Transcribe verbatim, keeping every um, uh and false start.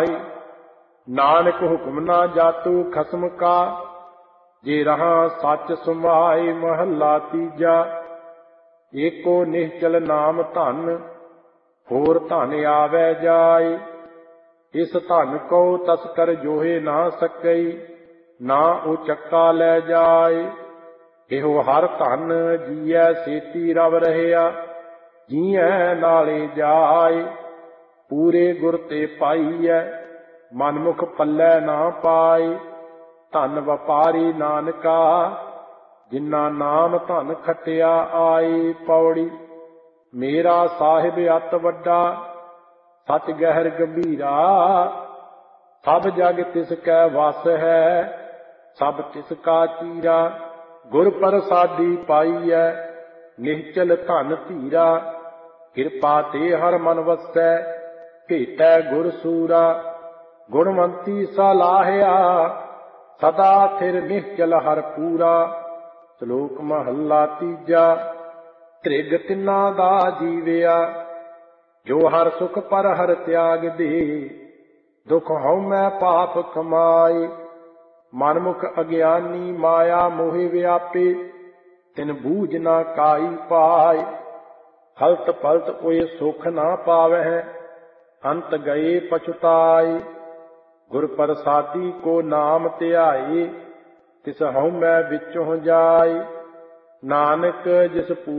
पाई। नानक हुक्म ना जातु खसम का, जे रहा सच समाए महला तीजा। एको निश्चल नाम धन, होर धन आवे जाए। इस धन को तस्कर जोहे ना सकई, ना उचक्का ले जाए। एहो हर धन जीए सेती रव रहया, जीए नाले जाए। पूरे गुर ते पाईए, मनमुख पल्ले ना पाए। धन वपारी नानका, जिन्ना नाम धन खटिया आए। पौड़ी। मेरा साहिब अत वड्डा, सच गहर गंभीरा। सब जग तिसकै वस है, सब तिसका चीरा। गुर प्रसादी पाईऐ, निश्चल धन धीरा। किरपा ते हर मन वसै, भेटै गुर सूरा। गुणवंती सलाहिया, सदा थिर निश्चल हर पूरा। ਸ਼ਲੋਕ ਮਹੱਲਾ ਤੀਜਾ। ਤ੍ਰਿਗ ਤਿੰਨਾ ਦਾ ਜੀਵਿਆ, ਜੋ ਹਰ ਸੁਖ ਪਰ ਹਰ ਤਿਆਗ ਦੇ। ਦੁਖ ਹਉਮੈ ਪਾਪ ਕਮਾਏ, ਮਨਮੁਖ ਅਗਿਆਨੀ ਮਾਇਆ ਮੋਹਿ ਵਿਆਪੇ। ਤਿਨ ਬੂਝ ਨਾ ਕਾਈ ਪਾਏ, ਹਲਤ ਪਲਤ ਕੋਈ ਸੁਖ ਨਾ ਪਾਵਹਿ। ਅੰਤ ਗਏ ਪਛੁਤਾਏ, ਗੁਰ ਪ੍ਰਸਾਦੀ ਕੋ ਨਾਮ ਧਿਆਏ। ਤਿਸ ਹਉਮੈ ਵਿੱਚੋਂ ਜਾਏ, ਨਾਨਕ ਜਿਸ